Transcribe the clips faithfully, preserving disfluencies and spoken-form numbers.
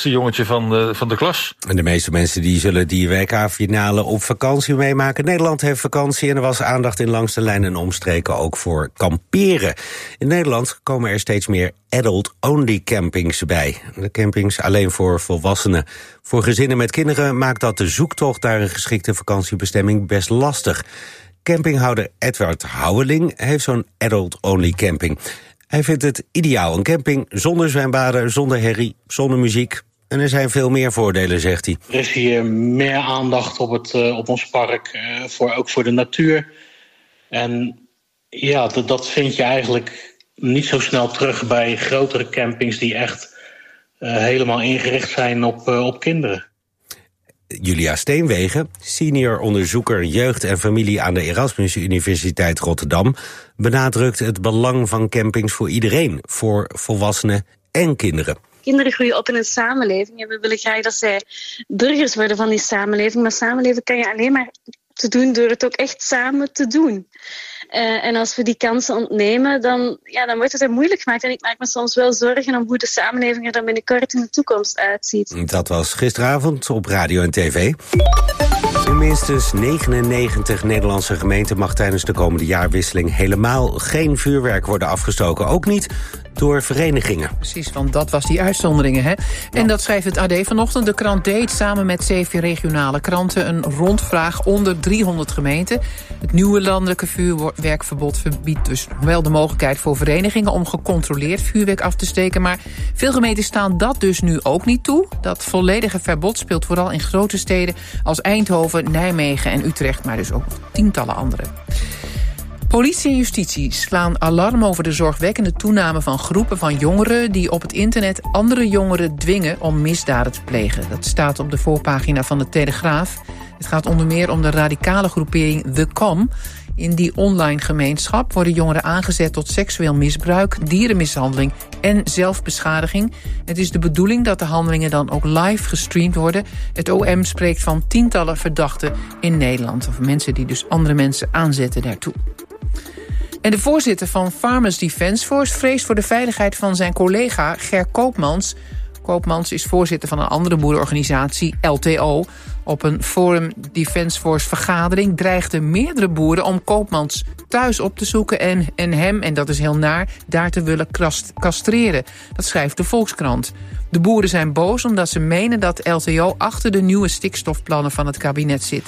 aardigste jongetje van de, van de klas. En de meeste mensen die zullen die W K-finale op vakantie meemaken. Nederland heeft vakantie en er was aandacht in Langs de Lijn en omstreken ook voor kamperen. In Nederland komen er steeds meer adult-only campings bij. De campings alleen voor volwassenen. Voor gezinnen met kinderen maakt dat de zoektocht naar een geschikte vakantiebestemming best lastig. Campinghouder Edward Houweling heeft zo'n adult-only camping. Hij vindt het ideaal, een camping zonder zwembaden, zonder herrie, zonder muziek. En er zijn veel meer voordelen, zegt hij. Er is hier meer aandacht op, het, uh, op ons park, uh, voor, ook voor de natuur. En ja, dat, dat vind je eigenlijk niet zo snel terug bij grotere campings die echt uh, helemaal ingericht zijn op, uh, op kinderen. Julia Steenwegen, senior onderzoeker jeugd en familie aan de Erasmus Universiteit Rotterdam, benadrukt het belang van campings voor iedereen, voor volwassenen en kinderen. Kinderen groeien op in een samenleving en we willen graag dat zij burgers worden van die samenleving. Maar samenleven kan je alleen maar te doen door het ook echt samen te doen. Uh, en als we die kansen ontnemen, dan, ja, dan wordt het er moeilijk gemaakt. En ik maak me soms wel zorgen om hoe de samenleving er dan binnenkort in de toekomst uitziet. Dat was gisteravond op radio en tv. In minstens negenennegentig Nederlandse gemeenten mag tijdens de komende jaarwisseling helemaal geen vuurwerk worden afgestoken. Ook niet door verenigingen. Precies, want dat was die uitzonderingen, hè? En dat schrijft het A D vanochtend. De krant deed samen met zeven regionale kranten een rondvraag onder driehonderd gemeenten. Het nieuwe landelijke vuurwerkverbod verbiedt dus wel de mogelijkheid voor verenigingen om gecontroleerd vuurwerk af te steken. Maar veel gemeenten staan dat dus nu ook niet toe. Dat volledige verbod speelt vooral in grote steden als Eindhoven, Nijmegen en Utrecht, maar dus ook tientallen andere. Politie en justitie slaan alarm over de zorgwekkende toename van groepen van jongeren die op het internet andere jongeren dwingen om misdaden te plegen. Dat staat op de voorpagina van de Telegraaf. Het gaat onder meer om de radicale groepering The Com. In die online gemeenschap worden jongeren aangezet tot seksueel misbruik, dierenmishandeling en zelfbeschadiging. Het is de bedoeling dat de handelingen dan ook live gestreamd worden. Het O M spreekt van tientallen verdachten in Nederland. Of mensen die dus andere mensen aanzetten daartoe. En de voorzitter van Farmers Defence Force vreest voor de veiligheid van zijn collega Ger Koopmans. Koopmans is voorzitter van een andere boerenorganisatie, L T O. Op een Forum Defence Force vergadering dreigden meerdere boeren om Koopmans thuis op te zoeken en, en hem, en dat is heel naar, daar te willen castreren. Dat schrijft de Volkskrant. De boeren zijn boos omdat ze menen dat L T O achter de nieuwe stikstofplannen van het kabinet zit.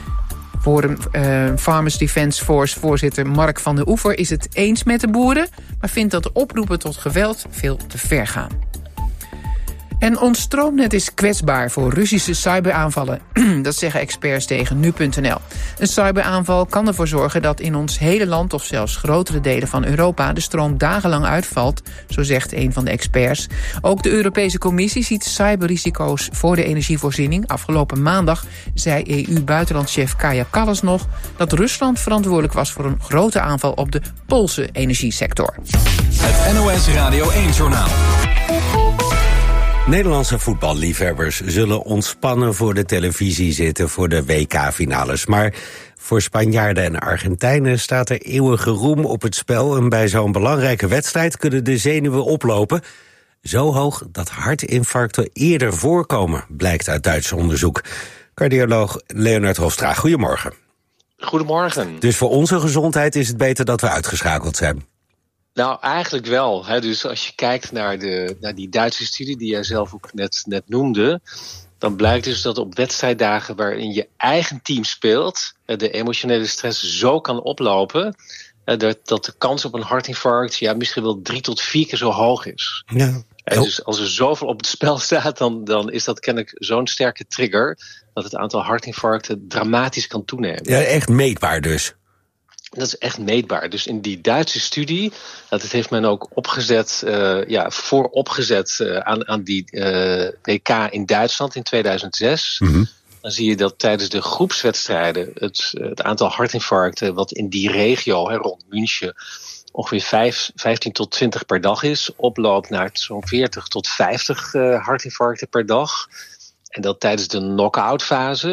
Forum uh, Farmers Defence Force voorzitter Mark van der Oever is het eens met de boeren, maar vindt dat de oproepen tot geweld veel te ver gaan. En ons stroomnet is kwetsbaar voor Russische cyberaanvallen. Dat zeggen experts tegen nu punt n l. Een cyberaanval kan ervoor zorgen dat in ons hele land, of zelfs grotere delen van Europa, de stroom dagenlang uitvalt, zo zegt een van de experts. Ook de Europese Commissie ziet cyberrisico's voor de energievoorziening. Afgelopen maandag zei E U-buitenlandchef Kaja Kallas nog dat Rusland verantwoordelijk was voor een grote aanval op de Poolse energiesector. Het N O S Radio één-journaal. Nederlandse voetballiefhebbers zullen ontspannen voor de televisie zitten voor de W K-finales. Maar voor Spanjaarden en Argentijnen staat er eeuwige roem op het spel. En bij zo'n belangrijke wedstrijd kunnen de zenuwen oplopen. Zo hoog dat hartinfarcten eerder voorkomen, blijkt uit Duits onderzoek. Cardioloog Leonard Hofstra, goedemorgen. Goedemorgen. Dus voor onze gezondheid is het beter dat we uitgeschakeld zijn? Nou, eigenlijk wel. Hè. Dus als je kijkt naar, de, naar die Duitse studie die jij zelf ook net, net noemde, dan blijkt dus dat op wedstrijddagen waarin je eigen team speelt, de emotionele stress zo kan oplopen, dat, dat de kans op een hartinfarct ja, misschien wel drie tot vier keer zo hoog is. Ja. En dus als er zoveel op het spel staat, dan, dan is dat kennelijk zo'n sterke trigger dat het aantal hartinfarcten dramatisch kan toenemen. Ja, echt meetbaar dus. Dat is echt meetbaar. Dus in die Duitse studie, dat heeft men ook opgezet, uh, ja, vooropgezet uh, aan, aan die uh, W K in Duitsland in tweeduizend zes. Mm-hmm. Dan zie je dat tijdens de groepswedstrijden het, het aantal hartinfarcten wat in die regio, hè, rond München, ongeveer vijf, vijftien tot twintig per dag is, oploopt naar zo'n veertig tot vijftig uh, hartinfarcten per dag. En dat tijdens de knock-out fase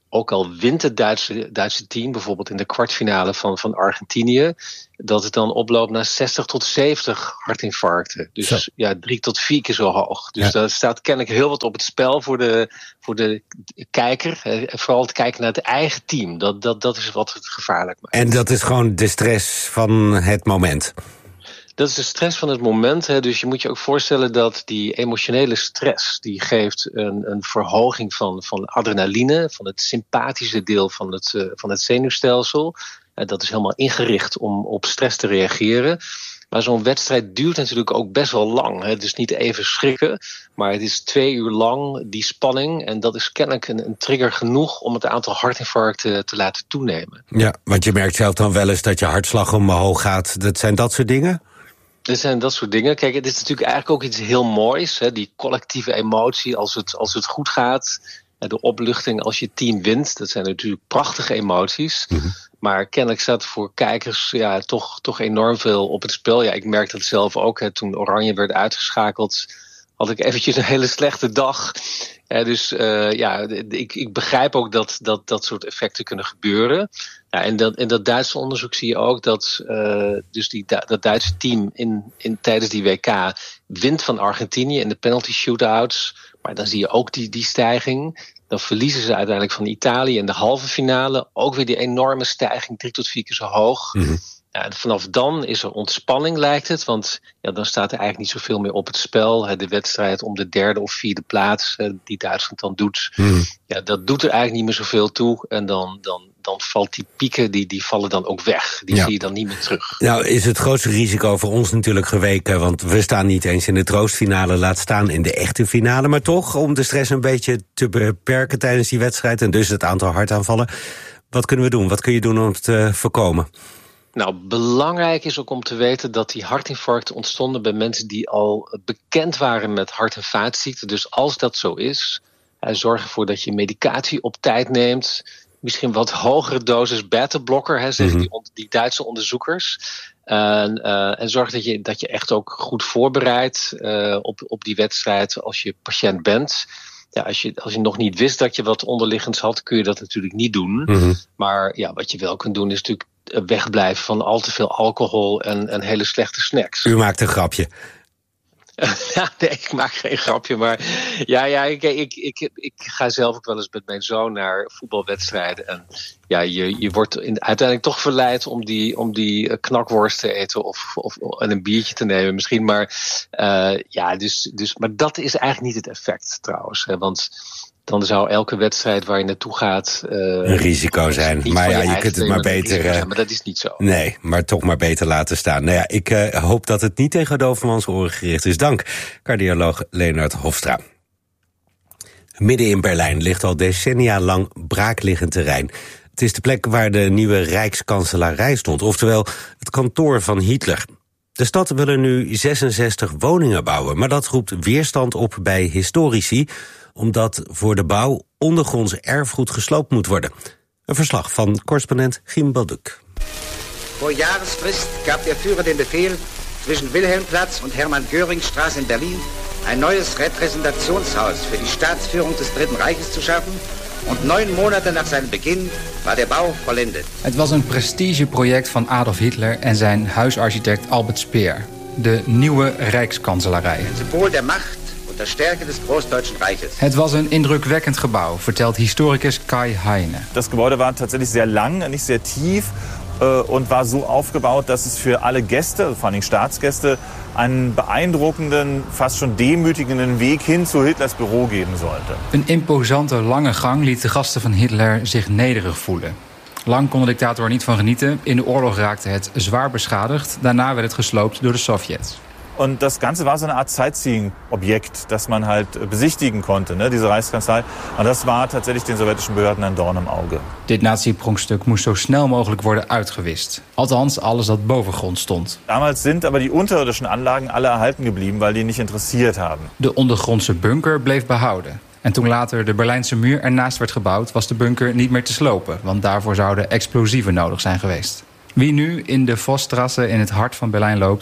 ook al wint het Duitse, Duitse team, bijvoorbeeld in de kwartfinale van, van Argentinië, dat het dan oploopt naar zestig tot zeventig hartinfarcten. Dus zo. ja, drie tot vier keer zo hoog. Dus ja. daar staat kennelijk heel wat op het spel voor de, voor de kijker. En vooral het kijken naar het eigen team. Dat, dat, dat is wat het gevaarlijk maakt. En dat is gewoon de stress van het moment. Dat is de stress van het moment. Hè. Dus je moet je ook voorstellen dat die emotionele stress, die geeft een, een verhoging van, van adrenaline, van het sympathische deel van het, uh, van het zenuwstelsel. Uh, dat is helemaal ingericht om op stress te reageren. Maar zo'n wedstrijd duurt natuurlijk ook best wel lang. Hè. Het is niet even schrikken, maar het is twee uur lang die spanning. En dat is kennelijk een, een trigger genoeg om het aantal hartinfarcten te laten toenemen. Ja, want je merkt zelf dan wel eens dat je hartslag omhoog gaat. Dat zijn dat soort dingen? Dit zijn dat soort dingen. Kijk, het is natuurlijk eigenlijk ook iets heel moois. Hè? Die collectieve emotie als het, als het goed gaat. De opluchting als je team wint. Dat zijn natuurlijk prachtige emoties. Mm-hmm. Maar kennelijk staat voor kijkers ja, toch, toch enorm veel op het spel. Ja, ik merkte het zelf ook. Hè? Toen Oranje werd uitgeschakeld, had ik eventjes een hele slechte dag. Ja, dus uh, ja, ik, ik begrijp ook dat, dat dat soort effecten kunnen gebeuren. Ja, en dat, in dat Duitse onderzoek zie je ook dat uh, dus die, dat Duitse team in, in, tijdens die W K wint van Argentinië in de penalty shootouts. Maar dan zie je ook die, die stijging. Dan verliezen ze uiteindelijk van Italië in de halve finale. Ook weer die enorme stijging, drie tot vier keer zo hoog. Mm-hmm. Ja, en vanaf dan is er ontspanning, lijkt het. Want ja, dan staat er eigenlijk niet zoveel meer op het spel. De wedstrijd om de derde of vierde plaats die Duitsland dan doet. Mm. Ja, dat doet er eigenlijk niet meer zoveel toe. En dan, dan, dan valt die pieken, die, die vallen dan ook weg. Die ja. zie je dan niet meer terug. Nou is het grootste risico voor ons natuurlijk geweken. Want we staan niet eens in de troostfinale, laat staan in de echte finale. Maar toch, om de stress een beetje te beperken tijdens die wedstrijd. En dus het aantal hartaanvallen. Wat kunnen we doen? Wat kun je doen om het te voorkomen? Nou, belangrijk is ook om te weten dat die hartinfarcten ontstonden bij mensen die al bekend waren met hart- en vaatziekten. Dus als dat zo is, uh, zorg ervoor dat je medicatie op tijd neemt. Misschien wat hogere dosis beta-blokker, hè, zeggen mm-hmm. die, die Duitse onderzoekers. Uh, uh, en zorg dat je, dat je echt ook goed voorbereidt uh, op, op die wedstrijd als je patiënt bent. Ja, als je, als je nog niet wist dat je wat onderliggends had, kun je dat natuurlijk niet doen. Mm-hmm. Maar ja, wat je wel kunt doen is natuurlijk wegblijven van al te veel alcohol en, en hele slechte snacks. U maakt een grapje. Ja, nee, ik maak geen grapje, maar ja, ja ik, ik, ik, ik ga zelf ook wel eens met mijn zoon naar voetbalwedstrijden. En ja, je, je wordt in, uiteindelijk toch verleid om die, om die knakworst te eten of, of en een biertje te nemen misschien. Maar uh, ja, dus, dus, maar dat is eigenlijk niet het effect trouwens. Hè, want dan zou elke wedstrijd waar je naartoe gaat Uh, een risico zijn. Maar ja, je, je kunt het maar beter zijn, maar dat is niet zo. Nee, maar toch maar beter laten staan. Nou ja, ik uh, hoop dat het niet tegen Dovermans oren gericht is. Dank, cardioloog Leonard Hofstra. Midden in Berlijn ligt al decennia lang braakliggend terrein. Het is de plek waar de nieuwe Rijkskanselarij stond, oftewel het kantoor van Hitler. De stad wil er nu zesenzestig woningen bouwen, maar dat roept weerstand op bij historici, omdat voor de bouw ondergronds erfgoed gesloopt moet worden. Een verslag van correspondent Giem Balduk. Voor Jahresfrist gab der Führer den Befehl, zwischen Wilhelmplatz und Hermann-Göring-Straße in Berlin ein neues Repräsentationshaus für die Staatsführung des Dritten Reiches zu schaffen. Und neun Monate nach seinem Beginn war der Bau vollendet. Het was een prestigeproject van Adolf Hitler en zijn huisarchitect Albert Speer. De nieuwe Rijkskanselarij. Een symbool der Macht und der Stärke des Großdeutschen Reiches. Het was een indrukwekkend gebouw, vertelt historicus Kai Heine. Das Gebäude war tatsächlich sehr lang, nicht sehr tief und war so aufgebaut, dass es für alle Gäste, vor allem Staatsgäste, einen beeindruckenden, fast schon demütigenden Weg hin zu Hitlers Büro geben sollte. Een imposante lange gang liet de gasten van Hitler zich nederig voelen. Lang kon de dictator niet van genieten. In de oorlog raakte het zwaar beschadigd. Daarna werd het gesloopt door de Sovjets. Und das Ganze war so eine Art Sightseeing-Objekt, das man halt besichtigen konnte, ne, diese Reichskanzlei. Und das war tatsächlich den sowjetischen Behörden ein Dorn im Auge. Dit nazi-pronkstuk moest zo snel mogelijk worden uitgewist. Althans, alles dat bovengrond stond. Damals sind aber die unterirdischen Anlagen alle erhalten geblieben, weil die nicht interessiert haben. De ondergrondse bunker bleef behouden. En toen later de Berlijnse muur ernaast werd gebouwd, was de bunker niet meer te slopen, want daarvoor zouden explosieven nodig zijn geweest. Wie nu in de Vossstrasse in het hart van Berlijn loopt,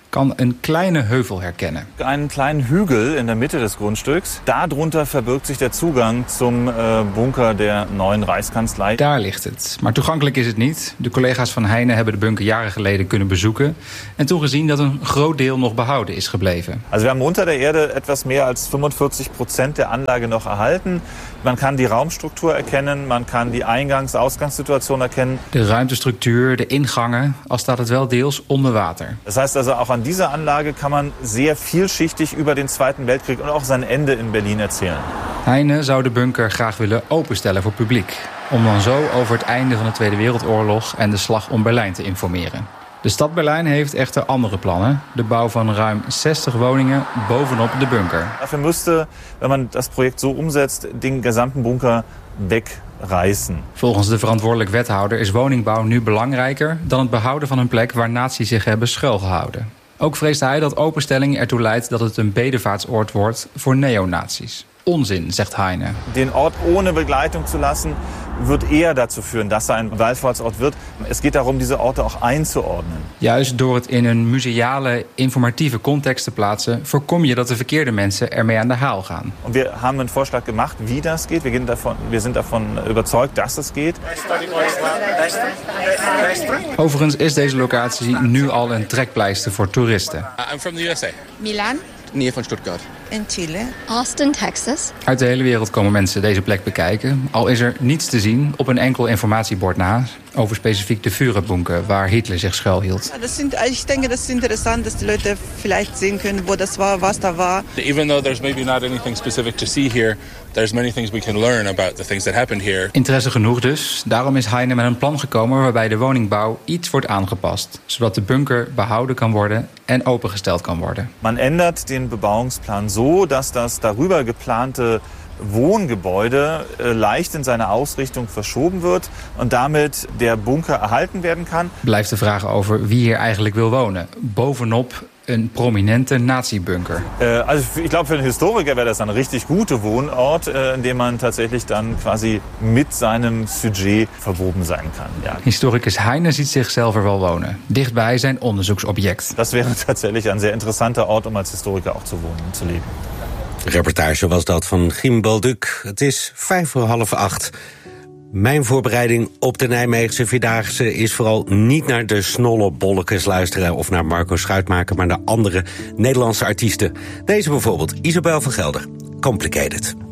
kan een kleine heuvel herkennen. Einen kleinen Hügel in der Mitte des Grundstücks. Darunter verbirgt sich der Zugang zum uh, Bunker der neuen Reichskanzlei. Daar ligt het. Maar toegankelijk is het niet. De collega's van Heine hebben de bunker jaren geleden kunnen bezoeken en toen gezien dat een groot deel nog behouden is gebleven. Also we hebben unter der Erde etwas mehr als vijfenveertig procent der Anlage noch erhalten. Man kann die Raumstruktur erkennen, man kann die Eingangs-Ausgangssituation erkennen. De ruimtestructuur, de ingangen, al staat het wel deels onder water. Das heißt also, auch an dieser Anlage kann man sehr vielschichtig über den Zweiten Weltkrieg und auch sein Ende in Berlin erzählen. Heine zou de bunker graag willen openstellen voor publiek, om dan zo over het einde van de Tweede Wereldoorlog en de slag om Berlijn te informeren. De stad Berlijn heeft echter andere plannen. De bouw van ruim zestig woningen bovenop de bunker. Dafür müsste, wenn man das Projekt so umsetzt, den gesamten Bunker wegreißen. Volgens de verantwoordelijk wethouder is woningbouw nu belangrijker dan het behouden van een plek waar nazi's zich hebben schuilgehouden. Ook vreest hij dat openstelling ertoe leidt dat het een bedevaartsoord wordt voor neonazi's. Onzin, zegt Heine. Den Ort ohne Begleitung zu lassen, wird eher dazu führen, dass er ein Wallfahrtsort wird. Es geht darum, diese Orte auch einzuordnen. Juist door het in een museale, informatieve context te plaatsen, voorkom je dat de verkeerde mensen ermee aan de haal gaan. Und wir haben einen Vorschlag gemacht, wie das geht. Wir, gehen davon, wir sind davon überzeugt, dass das geht. Overigens is deze locatie nu al een trekpleister voor toeristen. I'm from the U S A. Milan. Nähe van Stuttgart. In Chile. Austin, Texas. Uit de hele wereld komen mensen deze plek bekijken. Al is er niets te zien op een enkel informatiebord na over specifiek de Führerbunker, waar Hitler zich schuilhield. Ja, das sind, ich denke, das ist interessant, dass die Leute vielleicht sehen können, wo das war, was da war. Even though there's maybe not anything specific to see here, there's many things we can learn about the things that happened here. Interesse genoeg dus. Daarom is Heine met een plan gekomen waarbij de woningbouw iets wordt aangepast, zodat de bunker behouden kan worden en opengesteld kan worden. Man ändert den Bebauungsplan so, dass das darüber geplante Wohngebäude leicht in seine Ausrichtung verschoben wird und damit der Bunker erhalten werden kann. Blijft de vraag over wie hier eigenlijk wil wonen. Bovenop een prominente Nazi-Bunker. Äh, also ich glaube, für einen Historiker wäre das ein richtig guter Wohnort, äh, in dem man tatsächlich dann quasi mit seinem Sujet verwoben sein kann. Ja. Historicus Heine ziet zichzelf er wel wonen, dichtbij zijn onderzoeksobject. Das wäre tatsächlich ein sehr interessanter Ort, um als Historiker auch zu wohnen und zu leben. Reportage was dat van Giem Balduc. Het is vijf voor half acht. Mijn voorbereiding op de Nijmeegse Vierdaagse is vooral niet naar de snolle bollekes luisteren of naar Marco Schuitmaker, maar naar andere Nederlandse artiesten. Deze bijvoorbeeld, Isabel van Gelder, Complicated.